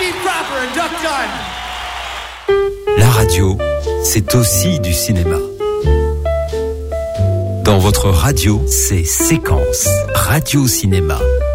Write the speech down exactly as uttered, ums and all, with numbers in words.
Steve Cropper and Duck Dunn. La radio, c'est aussi du cinéma. Dans votre radio, c'est Séquence Radio Cinéma.